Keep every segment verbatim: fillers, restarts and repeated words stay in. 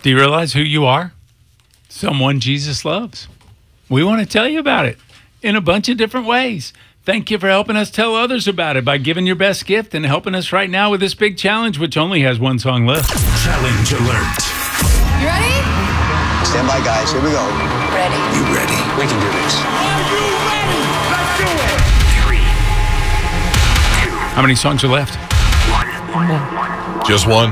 Do you realize who you are? Someone Jesus loves. We want to tell you about it in a bunch of different ways. Thank you for helping us tell others about it by giving your best gift and helping us right now with this big challenge, which only has one song left. Challenge alert. You ready? Stand by, guys. Here we go. Ready. You ready? We can do this. Are you ready? Let's do it. Three, two, How many songs are left? one. Just one.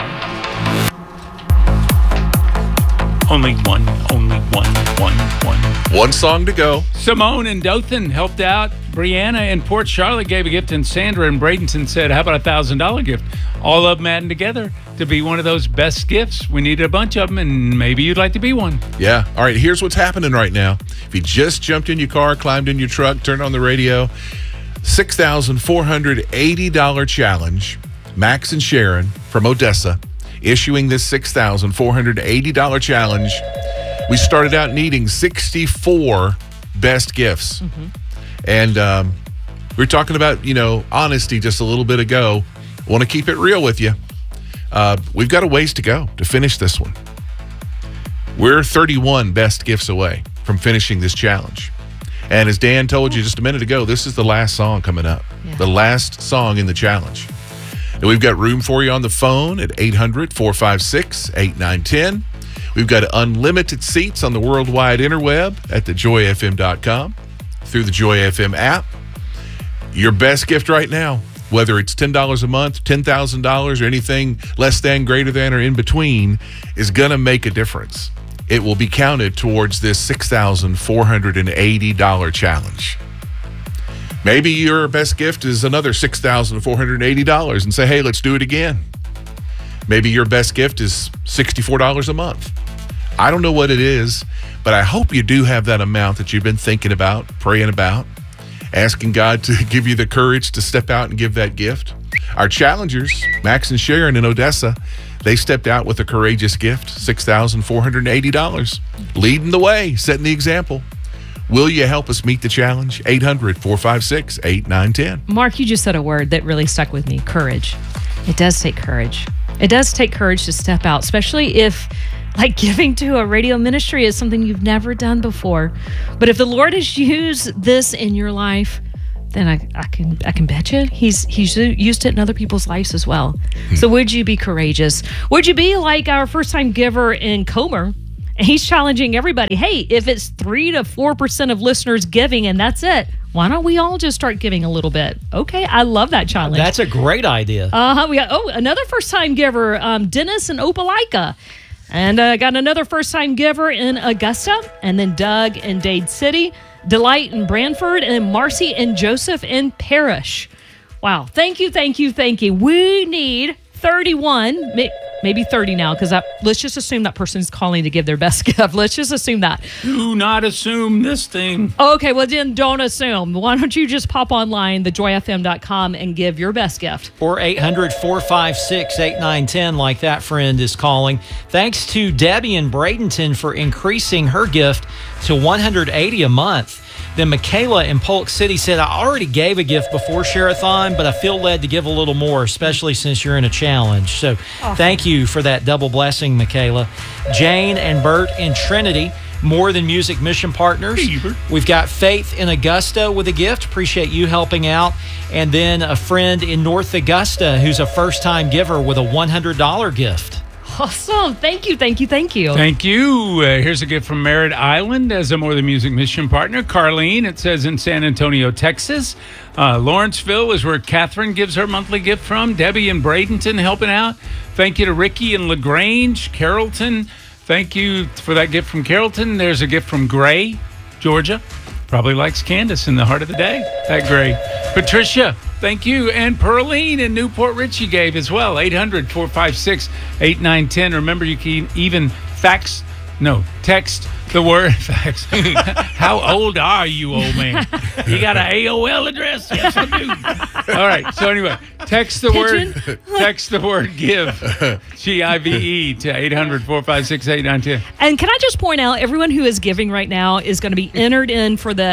Only one, only one, one, one. One song to go. Simone in Dothan helped out. Brianna in Port Charlotte gave a gift, and Sandra in Bradenton said, how about a one thousand dollars gift? All of them adding together to be one of those best gifts. We needed a bunch of them, and maybe you'd like to be one. Yeah. All right, here's what's happening right now. If you just jumped in your car, climbed in your truck, turned on the radio, six thousand four hundred eighty dollars challenge. Max and Sharon from Odessa issuing this six thousand four hundred eighty dollars challenge. We started out needing sixty-four best gifts. Mm-hmm. And um, we were talking about, you know, honesty just a little bit ago. I want to keep it real with you. Uh, we've got a ways to go to finish this one. We're thirty-one best gifts away from finishing this challenge. And as Dan told you just a minute ago, this is the last song coming up. Yeah. The last song in the challenge. And we've got room for you on the phone at eight hundred, four five six, eight nine one zero. We've got unlimited seats on the worldwide interweb at the joy f m dot com through the Joy F M app. Your best gift right now, whether it's ten dollars a month, ten thousand dollars, or anything less than, greater than, or in between, is going to make a difference. It will be counted towards this six thousand four hundred eighty dollars challenge. Maybe your best gift is another six thousand four hundred eighty dollars and say, hey, let's do it again. Maybe your best gift is sixty-four dollars a month. I don't know what it is, but I hope you do have that amount that you've been thinking about, praying about, asking God to give you the courage to step out and give that gift. Our challengers, Max and Sharon in Odessa, they stepped out with a courageous gift, six thousand four hundred eighty dollars, leading the way, setting the example. Will you help us meet the challenge? eight hundred, four five six, eight nine one zero. Mark, you just said a word that really stuck with me, courage. It does take courage. It does take courage to step out, especially if, like, giving to a radio ministry is something you've never done before. But if the Lord has used this in your life, then I, I can I can bet you he's he's used it in other people's lives as well. Hmm. So would you be courageous? Would you be like our first-time giver in Comer? And he's challenging everybody. Hey, if it's three to four percent of listeners giving and that's it, why don't we all just start giving a little bit? Okay, I love that challenge. That's a great idea. Uh-huh. We got, oh, another first-time giver, um, Dennis in Opelika. And I uh, got another first-time giver in Augusta. And then Doug in Dade City, Delight in Branford, and then Marcy and Joseph in Parrish. Wow. Thank you, thank you, thank you. We need thirty-one, maybe thirty now, because let's just assume that person's calling to give their best gift. Let's just assume that. Do not assume this thing. Okay, well then don't assume. Why don't you just pop online, the joy f m dot com, and give your best gift. Or eight hundred, four five six, eight nine one zero, like that friend is calling. Thanks to Debbie in Bradenton for increasing her gift to one hundred eighty dollars a month. Then Michaela in Polk City said, I already gave a gift before Share-a-thon, but I feel led to give a little more, especially since you're in a challenge. So awesome. Thank you for that double blessing, Michaela. Jane and Bert in Trinity, More Than Music Mission Partners. We've got Faith in Augusta with a gift. Appreciate you helping out. And then a friend in North Augusta who's a first-time giver with a one hundred dollars gift. Awesome. Thank you, thank you, thank you. Thank you. Uh, here's a gift from Merritt Island as a More Than Music Mission partner. Carlene, it says in San Antonio, Texas. Uh, Lawrenceville is where Catherine gives her monthly gift from. Debbie in Bradenton helping out. Thank you to Ricky in LaGrange, Carrollton. Thank you for that gift from Carrollton. There's a gift from Gray, Georgia. Probably likes Candace in the heart of the day. That Gray. Patricia, thank you. And Pearline in Newport Richie gave as well. eight hundred, four five six, eight nine one zero. Remember, you can even fax, no, text the word fax. How old are you, old man? You got an A O L address? Yes, I do. All right. So anyway, text the Pigeon. word, text the word give, G I V E, to eight hundred, four five six, eight nine one zero. And can I just point out, everyone who is giving right now is going to be entered in for the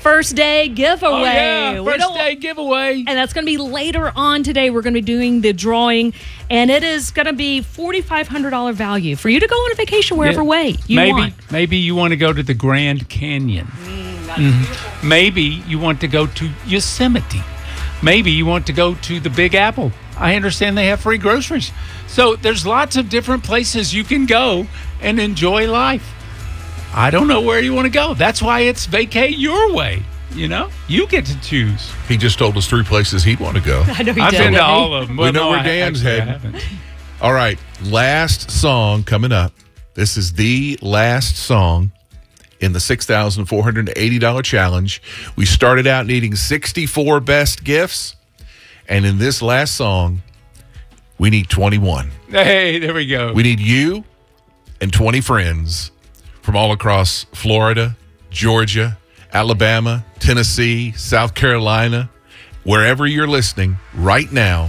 first day giveaway. Oh, yeah. We First don't- day giveaway. And that's going to be later on today. We're going to be doing the drawing, and it is going to be forty-five hundred dollars value for you to go on a vacation wherever Yeah. way you maybe, want. Maybe you want to go to the Grand Canyon. Mhm. Maybe you want to go to Yosemite. Maybe you want to go to the Big Apple. I understand they have free groceries. So there's lots of different places you can go and enjoy life. I don't know where you want to go. That's why it's vacate your way. You know, you get to choose. He just told us three places he'd want to go. I know he I've did, been to didn't he? all of them. We know no, where I- Dan's actually, I heading. haven't. All right, last song coming up. This is the last song in the six thousand four hundred eighty dollars challenge. We started out needing sixty-four best gifts, and in this last song, we need twenty-one. Hey, there we go. We need you and twenty friends from all across Florida, Georgia, Alabama, Tennessee, South Carolina, wherever you're listening right now.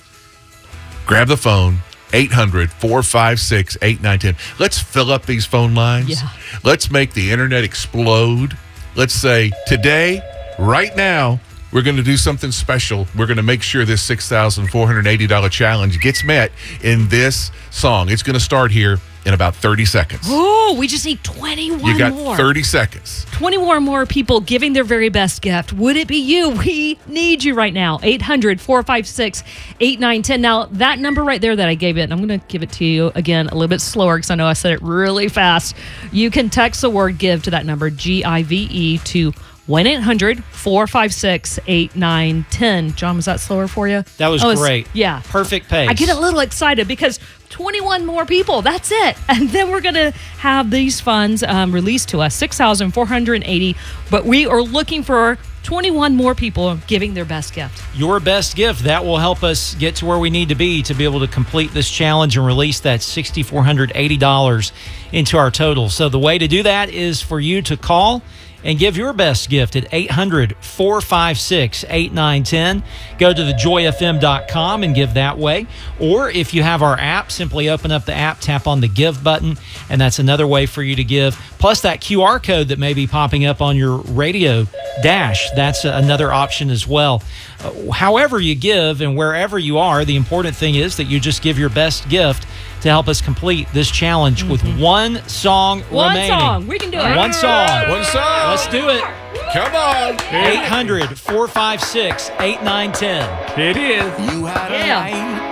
Grab the phone, eight hundred, four five six, eight nine one zero. Let's fill up these phone lines. Yeah. Let's make the internet explode. Let's say today, right now, we're going to do something special. We're going to make sure this six thousand four hundred eighty dollars challenge gets met in this song. It's going to start here in about thirty seconds. Oh, we just need twenty-one You got more. thirty seconds. twenty-one more people giving their very best gift. Would it be you? We need you right now. eight hundred, four five six, eight nine one zero. Now, that number right there that I gave it, I'm going to give it to you again a little bit slower because I know I said it really fast. You can text the word give to that number, G I V E, to one eight hundred, four five six, eight nine one zero. John, was that slower for you? That was Oh, it's- great. Yeah. Perfect pace. I get a little excited because twenty-one more people. That's it. And then we're going to have these funds um, released to us, six thousand four hundred eighty. But we are looking for twenty-one more people giving their best gift. Your best gift. That will help us get to where we need to be to be able to complete this challenge and release that six thousand four hundred eighty dollars into our total. So the way to do that is for you to call and give your best gift at eight hundred, four five six, eight nine one zero. Go to the joy f m dot com and give that way. Or if you have our app, simply open up the app, tap on the give button, and that's another way for you to give. Plus that Q R code that may be popping up on your radio dash, that's another option as well. Uh, however you give and wherever you are, the important thing is that you just give your best gift to help us complete this challenge with one song One remaining. song. We can do it. One song. One song. Let's do it. Come on. eight hundred, four five six, eight nine one zero. It is. You had Yeah.